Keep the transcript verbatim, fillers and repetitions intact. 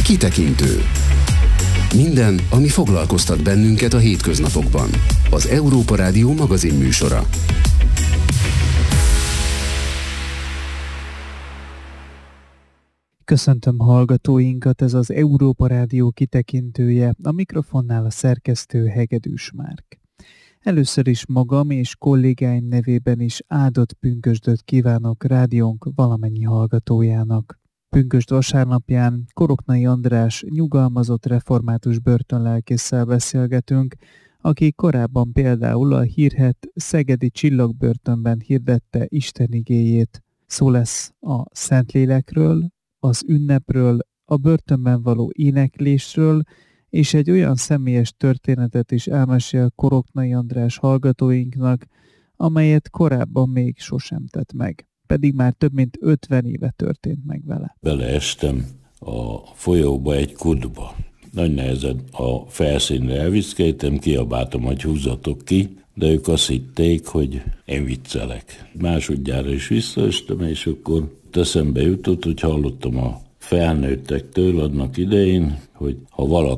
Kitekintő. Minden, ami foglalkoztat bennünket a hétköznapokban. Az Európa Rádió magazin műsora. Köszöntöm hallgatóinkat, ez az Európa Rádió kitekintője, a mikrofonnál a szerkesztő Hegedűs Márk. Először is magam és kollégáim nevében is áldott pünkösdöt kívánok rádiónk valamennyi hallgatójának. Pünkösd vasárnapján Koroknai András nyugalmazott református börtönlelkésszel beszélgetünk, aki korábban például a hírhedt szegedi Csillagbörtönben hirdette Isten igéjét. Szó lesz a Szentlélekről, az ünnepről, a börtönben való éneklésről, és egy olyan személyes történetet is elmesél Koroknai András hallgatóinknak, amelyet korábban még sosem tett meg, pedig már több mint ötven éve történt meg vele. Beleestem a folyóba egy kutba. Nagy nehezen a felszínre elviszkeltem, kiabáltam, hogy húzatok ki, de ők azt hitték, hogy én viccelek. Másodjára is visszaestem, és akkor eszembe jutott, hogy hallottam a felnőttektől annak idején, hogy ha valaki